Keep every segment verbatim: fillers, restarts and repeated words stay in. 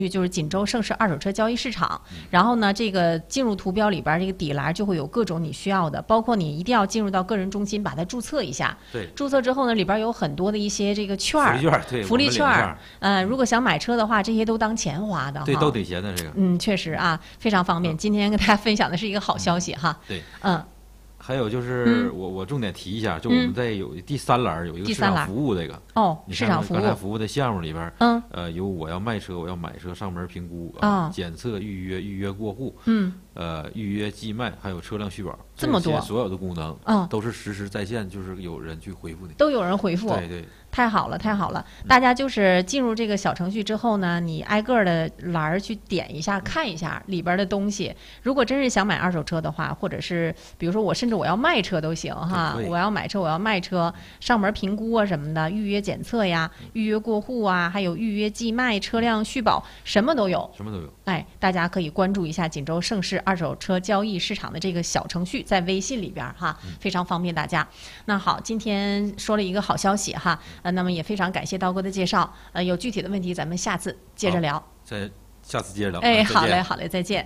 就是锦州盛世二手车交易市场，然后呢，这个进入图标里边这个底栏就会有各种你需要的，包括你一定要进入到个人中心把它注册一下。 对， 注册之后呢，里边有很多的一些这个券儿， 福利券，对， 福利券儿。呃，如果想买车的话，这些都当钱花的哈。 对，都得钱的这个。 嗯，确实啊，非常方便。今天跟大家分享的是一个好消息哈。 对， 嗯。 还有就是我我重点提一下，就我们在有第三栏有一个市场服务这个哦，市场服务刚才服务的项目里边， 嗯， 呃，有我要卖车，我要买车，上门评估啊，检测、预约、预约过户， 嗯， 呃，预约寄卖，还有车辆续保， 这么多所有的功能， 嗯， 都是实时在线，就是有人去回复你， 都有人回复， 对对。 太好了，太好了！大家就是进入这个小程序之后呢，你挨个的栏儿去点一下，看一下里边的东西。如果真是想买二手车的话，或者是比如说我甚至我要卖车都行哈，我要买车，我要卖车，上门评估啊什么的，预约检测呀，预约过户啊，还有预约寄卖、车辆续保，什么都有， 什么都有。 哎，大家可以关注一下锦州盛世二手车交易市场的这个小程序，在微信里边哈，非常方便大家。那好，今天说了一个好消息哈。呃，那么也非常感谢刀哥的介绍。呃，有具体的问题咱们下次接着聊。 再下次接着聊。 哎，好嘞，好嘞，再见。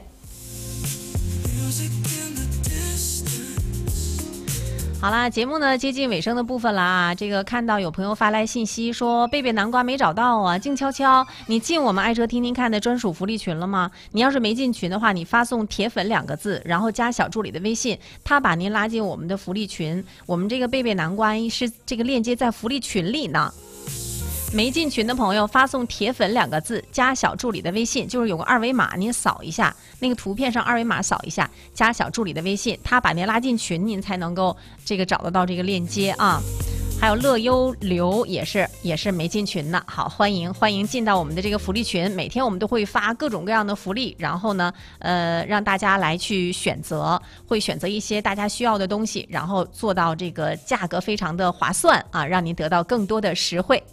好啦，节目呢接近尾声的部分了啊。这个看到有朋友发来信息说贝贝南瓜没找到啊，静悄悄，你进我们爱车听听看的专属福利群了吗？你要是没进群的话，你发送铁粉两个字，然后加小助理的微信，他把您拉进我们的福利群。我们这个贝贝南瓜是这个链接在福利群里呢。没进群的朋友发送铁粉两个字加小助理的微信，就是有个二维码您扫一下，那个图片上二维码扫一下，加小助理的微信，他把您拉进群，您才能够这个找得到这个链接啊。还有乐优流也是也是没进群呢，好，欢迎欢迎进到我们的这个福利群，每天我们都会发各种各样的福利，然后呢呃让大家来去选择，会选择一些大家需要的东西，然后做到这个价格非常的划算啊，让您得到更多的实惠。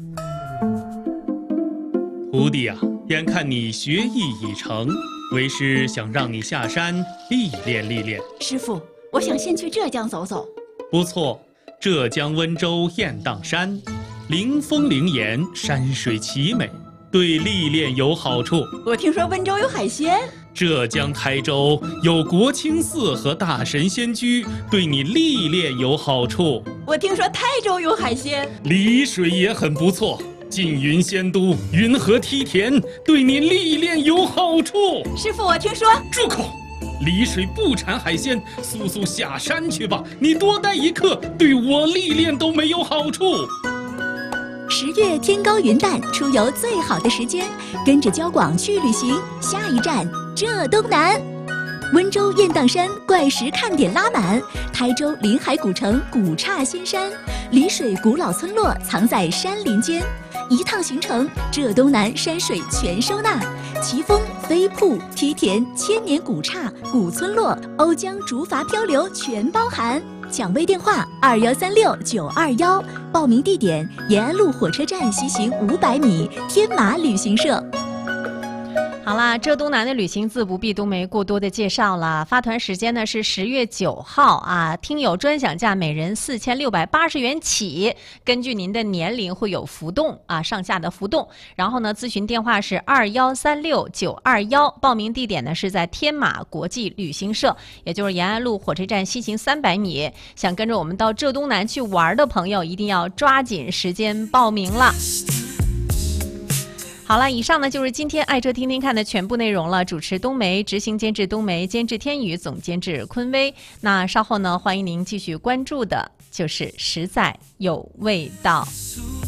徒弟啊，眼看你学艺已成，为师想让你下山历练历练。 师傅，我想先去浙江走走。 不错，浙江温州雁荡山，灵峰灵岩，山水奇美，对历练有好处。 我听说温州有海鲜。 浙江台州有国清寺和大神仙居，对你历练有好处。 我听说台州有海鲜。 丽水也很不错。缙云仙都，云河梯田，对你历练有好处。 师傅，我听说…… 住口！丽水不产海鲜，速速下山去吧！你多待一刻，对我历练都没有好处。 十月天高云淡，出游最好的时间，跟着交广去旅行。下一站浙东南，温州雁荡山怪石看点拉满，台州临海古城古刹仙山，丽水古老村落藏在山林间。一趟行程，浙东南山水全收纳，奇峰、飞瀑、梯田、千年古刹、古村落、瓯江竹筏漂流全包含。抢位电话二幺三六九二幺，报名地点延安路火车站西行五百米，天马旅行社。 好啦，浙东南的旅行自不必冬梅过多的介绍了。发团时间呢是十月九号啊，听友专享价每人四千六百八十元起，根据您的年龄会有浮动啊，上下的浮动。然后呢，咨询电话是二幺三六九二幺，报名地点呢是在天马国际旅行社，也就是延安路火车站西行三百米。想跟着我们到浙东南去玩的朋友，一定要抓紧时间报名了。好了，以上呢就是今天爱车听听看的全部内容了。主持冬梅，执行监制冬梅，监制天宇，总监制坤威。那稍后呢，欢迎您继续关注的就是实在有味道。